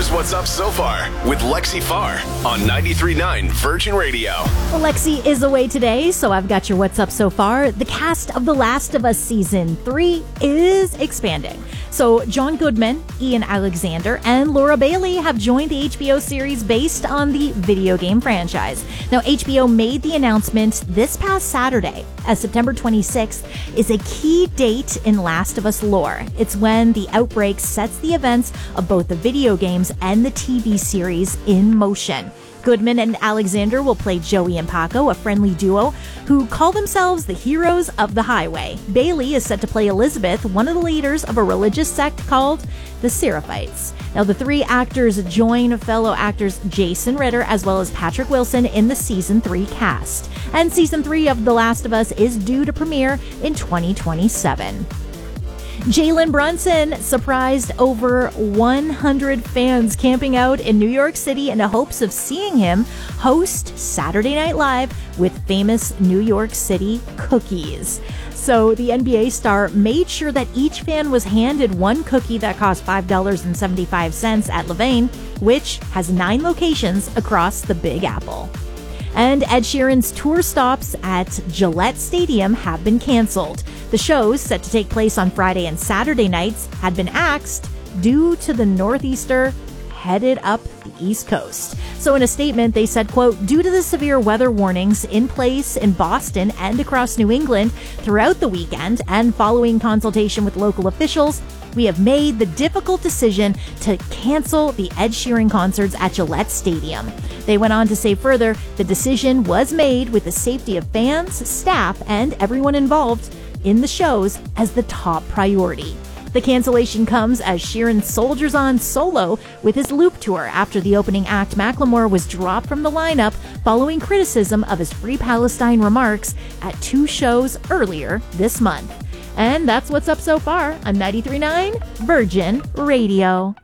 Here's what's up so far with Lexi Farr on 93.9 Virgin Radio. Well, Lexi is away today, so I've got your what's up so far. The cast of The Last of Us Season 3 is expanding. So John Goodman, Ian Alexander, and Laura Bailey have joined the HBO series based on the video game franchise. Now, HBO made the announcement this past Saturday, as September 26th is a key date in Last of Us lore. It's when the outbreak sets the events of both the video games and the TV series in motion. Goodman and Alexander will play Joey and Paco, a friendly duo who call themselves the heroes of the highway. Bailey is set to play Elizabeth, one of the leaders of a religious sect called the Seraphites. Now, the three actors join fellow actors Jason Ritter as well as Patrick Wilson in the Season 3 cast. And Season 3 of The Last of Us is due to premiere in 2027. Jalen Brunson surprised over 100 fans camping out in New York City in the hopes of seeing him host Saturday Night Live with famous New York City cookies. So the NBA star made sure that each fan was handed one cookie that cost $5.75 at Levain, which has 9 locations across the Big Apple. And Ed Sheeran's tour stops at Gillette Stadium have been canceled. The shows, set to take place on Friday and Saturday nights, had been axed due to the northeaster headed up the East Coast. So in a statement, they said, quote, "Due to the severe weather warnings in place in Boston and across New England throughout the weekend and following consultation with local officials, we have made the difficult decision to cancel the Ed Sheeran concerts at Gillette Stadium." They went on to say further, the decision was made with the safety of fans, staff, and everyone involved in the shows as the top priority. The cancellation comes as Sheeran soldiers on solo with his Loop tour after the opening act Macklemore was dropped from the lineup following criticism of his Free Palestine remarks at 2 shows earlier this month. And that's what's up so far on 93.9 Virgin Radio.